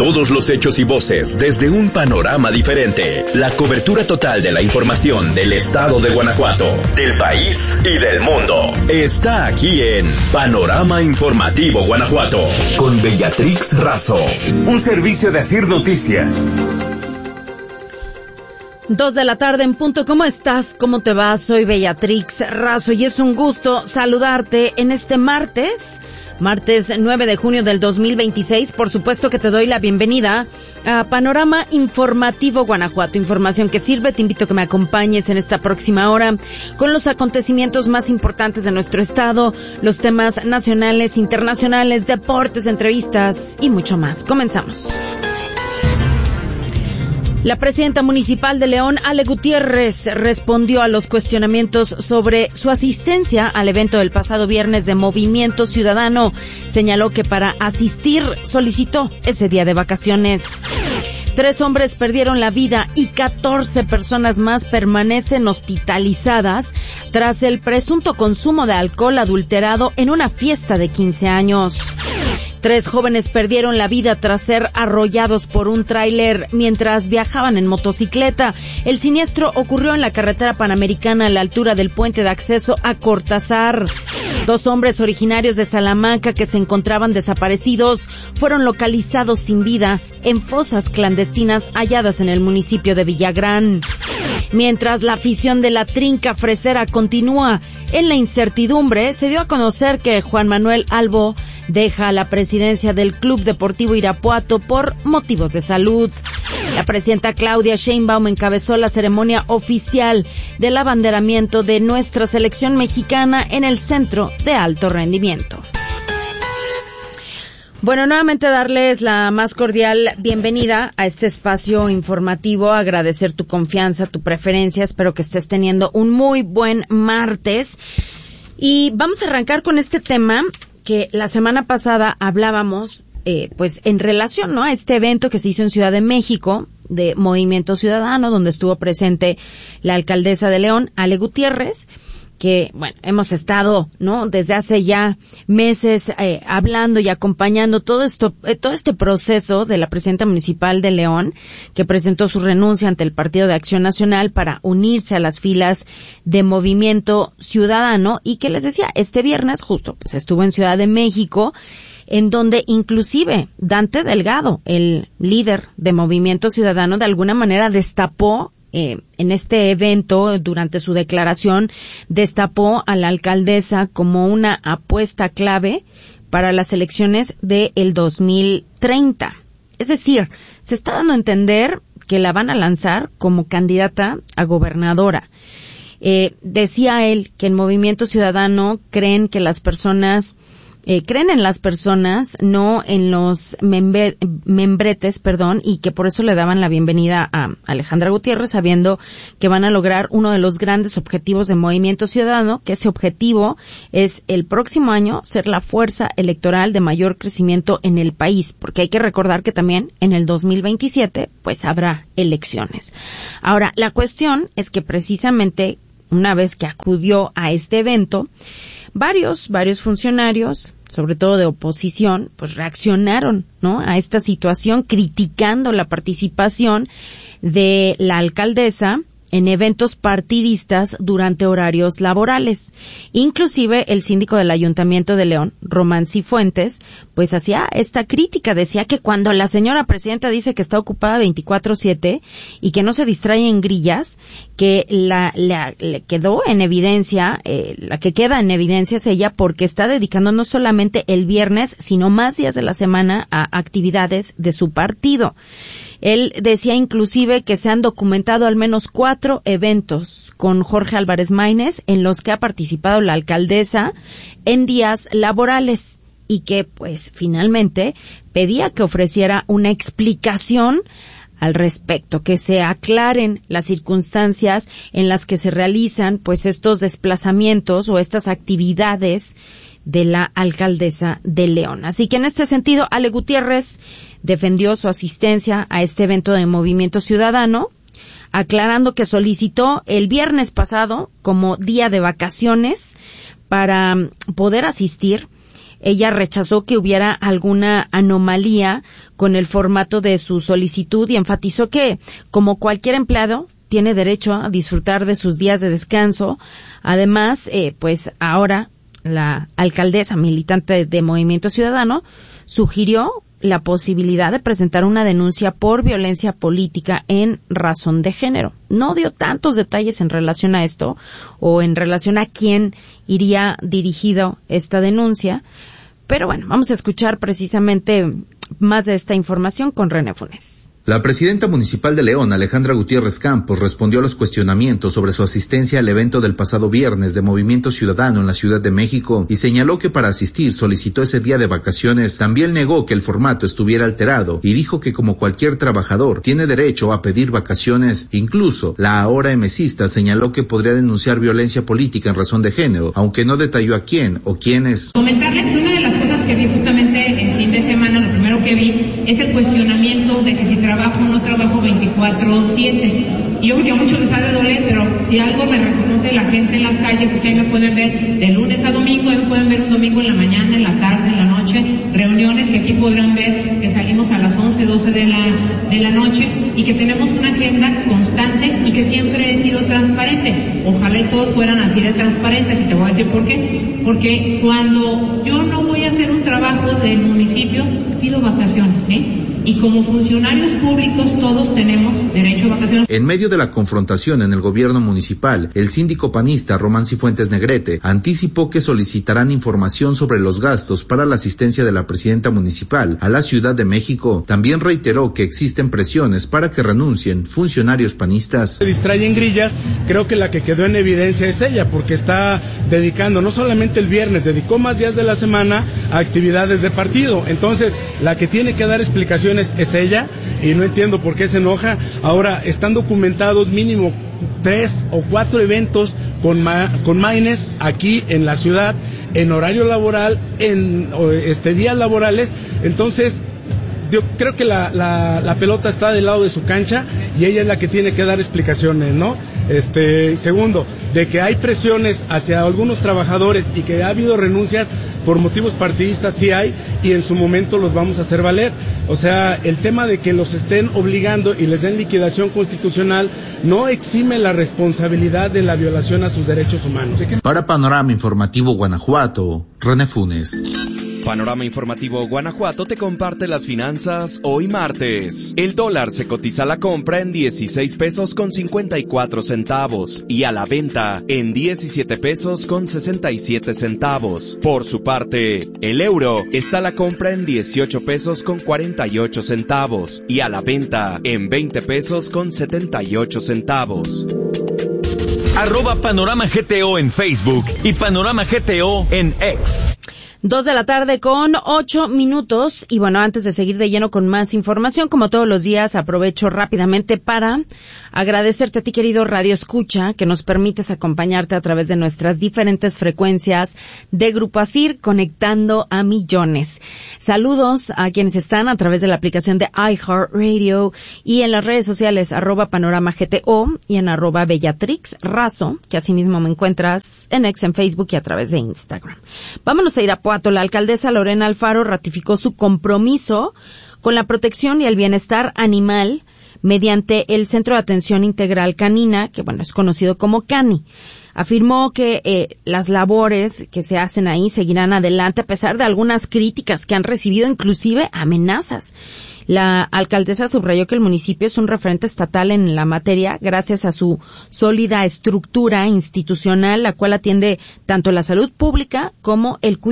Todos los hechos y voces desde un panorama diferente. La cobertura total de la información del estado de Guanajuato, del país y del mundo. Está aquí en Panorama Informativo Guanajuato, con Bellatrix Razo. Un servicio de Asir Noticias. 2 de la tarde en punto. ¿Cómo estás? ¿Cómo te va? Soy Bellatrix Razo y es un gusto saludarte en este martes 9 de junio del 2026. Por supuesto que te doy la bienvenida a Panorama Informativo Guanajuato. Información que sirve. Te invito a que me acompañes en esta próxima hora con los acontecimientos más importantes de nuestro estado, los temas nacionales, internacionales, deportes, entrevistas y mucho más. Comenzamos. La presidenta municipal de León, Ale Gutiérrez, respondió a los cuestionamientos sobre su asistencia al evento del pasado viernes de Movimiento Ciudadano. Señaló que para asistir solicitó ese día de vacaciones. 3 hombres perdieron la vida y 14 personas más permanecen hospitalizadas tras el presunto consumo de alcohol adulterado en una fiesta de 15 años. 3 jóvenes perdieron la vida tras ser arrollados por un tráiler mientras viajaban en motocicleta. El siniestro ocurrió en la carretera panamericana a la altura del puente de acceso a Cortázar. 2 hombres originarios de Salamanca que se encontraban desaparecidos fueron localizados sin vida en fosas clandestinas halladas en el municipio de Villagrán. Mientras la afición de la Trinca Fresera continúa en la incertidumbre, se dio a conocer que Juan Manuel Albo deja la presidencia del Club Deportivo Irapuato por motivos de salud. La presidenta Claudia Sheinbaum encabezó la ceremonia oficial del abanderamiento de nuestra selección mexicana en el Centro de Alto Rendimiento. Bueno, nuevamente darles la más cordial bienvenida a este espacio informativo, agradecer tu confianza, tu preferencia, espero que estés teniendo un muy buen martes. Y vamos a arrancar con este tema que la semana pasada hablábamos, pues en relación, ¿no?, a este evento que se hizo en Ciudad de México de Movimiento Ciudadano, donde estuvo presente la alcaldesa de León, Ale Gutiérrez, que, bueno, hemos estado, ¿no?, desde hace ya meses hablando y acompañando todo este proceso de la presidenta municipal de León, que presentó su renuncia ante el Partido de Acción Nacional para unirse a las filas de Movimiento Ciudadano, y que les decía, este viernes justo pues estuvo en Ciudad de México, en donde inclusive Dante Delgado, el líder de Movimiento Ciudadano, de alguna manera destapó en este evento, durante su declaración, destapó a la alcaldesa como una apuesta clave para las elecciones del 2030. Es decir, se está dando a entender que la van a lanzar como candidata a gobernadora. Decía él que en Movimiento Ciudadano creen en las personas, no en los membretes, y que por eso le daban la bienvenida a Alejandra Gutiérrez, sabiendo que van a lograr uno de los grandes objetivos de Movimiento Ciudadano, que ese objetivo es el próximo año ser la fuerza electoral de mayor crecimiento en el país, porque hay que recordar que también en el 2027 pues habrá elecciones. Ahora, la cuestión es que precisamente una vez que acudió a este evento, varios funcionarios, sobre todo de oposición, pues reaccionaron, ¿no?, a esta situación, criticando la participación de la alcaldesa en eventos partidistas durante horarios laborales. Inclusive el síndico del Ayuntamiento de León, Román Cifuentes, pues hacía esta crítica, decía que cuando la señora presidenta dice que está ocupada 24/7 y que no se distrae en grillas, que le quedó en evidencia, la que queda en evidencia es ella, porque está dedicando no solamente el viernes, sino más días de la semana a actividades de su partido. Él decía inclusive que se han documentado al menos 4 eventos con Jorge Álvarez Maínez en los que ha participado la alcaldesa en días laborales, y que pues finalmente pedía que ofreciera una explicación al respecto, que se aclaren las circunstancias en las que se realizan pues estos desplazamientos o estas actividades de la alcaldesa de León. Así que en este sentido, Ale Gutiérrez defendió su asistencia a este evento de Movimiento Ciudadano, aclarando que solicitó el viernes pasado como día de vacaciones para poder asistir. ella rechazó que hubiera alguna anomalía con el formato de su solicitud y enfatizó que, como cualquier empleado, tiene derecho a disfrutar de sus días de descanso. Además, pues ahora la alcaldesa militante de Movimiento Ciudadano sugirió la posibilidad de presentar una denuncia por violencia política en razón de género. No dio tantos detalles en relación a esto o en relación a quién iría dirigido esta denuncia, pero bueno, vamos a escuchar precisamente más de esta información con René Funes. La presidenta municipal de León, Alejandra Gutiérrez Campos, respondió a los cuestionamientos sobre su asistencia al evento del pasado viernes de Movimiento Ciudadano en la Ciudad de México y señaló que para asistir solicitó ese día de vacaciones. También negó que el formato estuviera alterado y dijo que como cualquier trabajador tiene derecho a pedir vacaciones. Incluso la ahora emesista señaló que podría denunciar violencia política en razón de género, aunque no detalló a quién o quiénes. Comentarles que una de las cosas que vi justamente el fin de semana, lo primero que vi es el cuestionamiento de que si trabajo o no trabajo 24/7. Y yo creo que a muchos les ha de doler, pero si algo me reconoce la gente en las calles es que ahí me pueden ver de lunes a domingo, ahí me pueden ver un domingo en la mañana, en la tarde, en la noche, reuniones que aquí podrán ver que salimos a las 11, 12 de la noche y que tenemos una agenda constante y que siempre he sido transparente. Ojalá y todos fueran así de transparentes, y te voy a decir por qué. Porque cuando yo no voy a hacer un trabajo del municipio, pido vacaciones, ¿sí? Y como funcionarios públicos todos tenemos derecho a vacaciones. En medio de la confrontación en el gobierno municipal, el síndico panista Román Cifuentes Negrete anticipó que solicitarán información sobre los gastos para la asistencia de la presidenta municipal a la Ciudad de México. También reiteró que existen presiones para que renuncien funcionarios panistas. Se distraen grillas, creo que la que quedó en evidencia es ella, porque está dedicando, no solamente el viernes, dedicó más días de la semana a actividades de partido. Entonces, la que tiene que dar explicaciones es ella, y no entiendo por qué se enoja. Ahora, están documentados mínimo 3 o 4 eventos con Maines aquí en la ciudad, en horario laboral, en días laborales. Entonces, yo creo que la pelota está del lado de su cancha y ella es la que tiene que dar explicaciones, ¿no? Segundo, de que hay presiones hacia algunos trabajadores y que ha habido renuncias por motivos partidistas, sí hay, y en su momento los vamos a hacer valer. O sea, el tema de que los estén obligando y les den liquidación constitucional no exime la responsabilidad de la violación a sus derechos humanos. Para Panorama Informativo Guanajuato, René Funes. Panorama Informativo Guanajuato te comparte las finanzas hoy martes. El dólar se cotiza a la compra en 16 pesos con 54 centavos y a la venta en 17 pesos con 67 centavos. Por su parte, el euro está a la compra en 18 pesos con 48 centavos y a la venta en 20 pesos con 78 centavos. @Panorama GTO en Facebook y Panorama GTO en X. 2 de la tarde con 8 minutos. Y bueno, antes de seguir de lleno con más información, como todos los días, aprovecho rápidamente para agradecerte a ti, querido Radio Escucha, que nos permites acompañarte a través de nuestras diferentes frecuencias de Grupo ASIR, conectando a millones. Saludos a quienes están a través de la aplicación de iHeartRadio y en las redes sociales @Panorama GTO y en @Bellatrix Razo, que asimismo me encuentras en X, en Facebook y a través de Instagram. Vámonos a Irapuato. La alcaldesa Lorena Alfaro ratificó su compromiso con la protección y el bienestar animal mediante el Centro de Atención Integral Canina, que bueno, es conocido como CANI. Afirmó que las labores que se hacen ahí seguirán adelante a pesar de algunas críticas que han recibido, inclusive amenazas. La alcaldesa subrayó que el municipio es un referente estatal en la materia gracias a su sólida estructura institucional, la cual atiende tanto la salud pública como el cuidado